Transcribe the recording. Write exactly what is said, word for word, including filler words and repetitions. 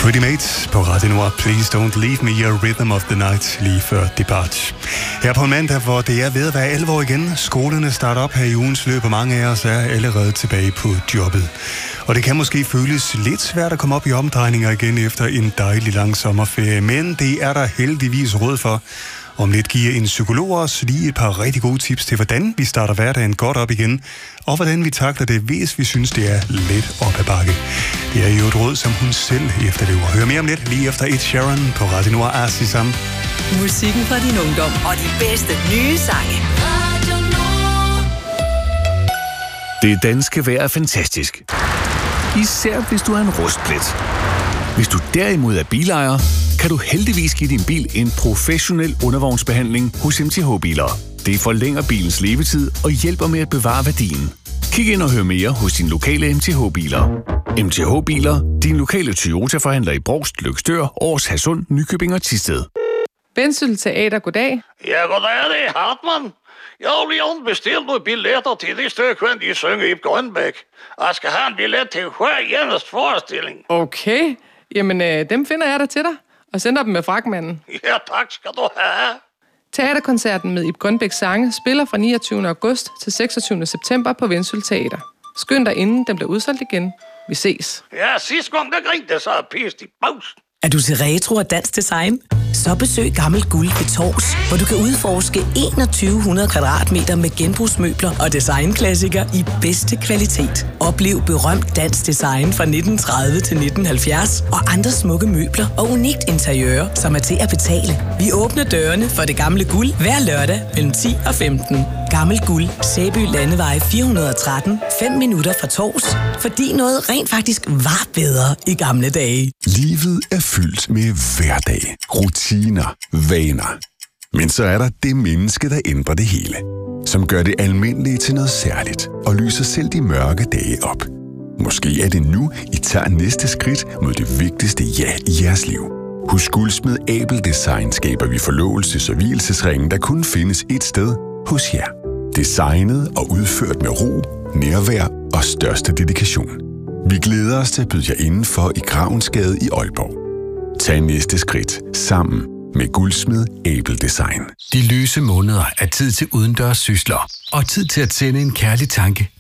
Pretty Mates på Radio Nord. Please don't leave me your rhythm of the night lige før depart. Her på en mandag, hvor det er ved at være alvor igen. Skolerne starter op her i ugens løb, og mange af os er allerede tilbage på jobbet. Og det kan måske føles lidt svært at komme op i omdrejninger igen efter en dejlig lang sommerferie, men det er der heldigvis råd for. Om lidt giver en psykolog os lige et par rigtig gode tips til, hvordan vi starter hverdagen godt op igen, og hvordan vi takler det, hvis vi synes, det er lidt op ad bakke. Det er jo et råd, som hun selv efterlever. Hør mere om lidt lige efter Ed Sheeran på Radio Nord Assisam. Musikken fra din ungdom og de bedste nye sange. Det danske vejr er fantastisk. Især hvis du er en rustplet. Hvis du derimod er bilejer, kan du heldigvis give din bil en professionel undervognsbehandling hos M T H Biler. Det forlænger bilens levetid og hjælper med at bevare værdien. Kig ind og hør mere hos din lokale M T H Biler. M T H Biler, din lokale Toyota-forhandler i Brovst, Løgstør, Aars, Hadsund, Nykøbing og Thisted. Vendsyssel Teater, goddag. Ja, goddag, det er Hartmann. Jeg har lige bestilt nogle billetter til det stykke, de synger i Grønbæk. Og jeg skal have en billet til hver eneste forestilling. Okay, jamen øh, dem finder jeg der til dig, og sender dem med fragtmanden. Ja, tak skal du have. Teaterkoncerten med Ib Grønbæks sange spiller fra niogtyvende august til seksogtyvende september på Vendsyssel Teater. Skynd dig inden den bliver udsolgt igen. Vi ses. Ja, sidste gang der grinte, så er pist i pausen. Er du til retro og dansk design? Så besøg Gammel Guld ved Tors, hvor du kan udforske enogtyve hundrede kvadratmeter med genbrugsmøbler og designklassikere i bedste kvalitet. Oplev berømt dansk design fra nitten tredive til nitten halvfjerds og andre smukke møbler og unikt interiør, som er til at betale. Vi åbner dørene for det gamle guld hver lørdag mellem ti og femten. Gammel Guld, Sæby Landevej fire hundrede og tretten, fem minutter fra Tors, fordi noget rent faktisk var bedre i gamle dage. Livet er fyldt med hverdag, rutiner, vaner. Men så er der det menneske, der ændrer det hele. Som gør det almindelige til noget særligt og lyser selv de mørke dage op. Måske er det nu, I tager næste skridt mod det vigtigste ja i jeres liv. Hos Guldsmed Abel Design skaber vi forlovelses- og vielsesringen, der kun findes et sted hos jer. Designet og udført med ro, nærvær og største dedikation. Vi glæder os til at byde jer indenfor i Gravensgade i Aalborg. Tag næste skridt sammen med Guldsmed Abel Design. De lyse måneder er tid til udendørs sysler og tid til at sende en kærlig tanke